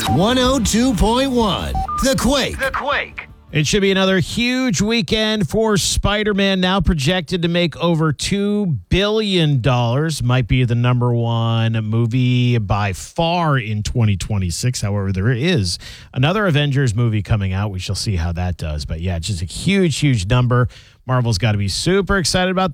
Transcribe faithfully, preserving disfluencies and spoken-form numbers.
one oh two point one The Quake. The Quake. It should be another huge weekend for Spider-Man, now projected to make over two billion dollars. Might be the number one movie by far in twenty twenty-six. However, there is another Avengers movie coming out. We shall see how that does. But yeah, just a huge, huge number. Marvel's got to be super excited about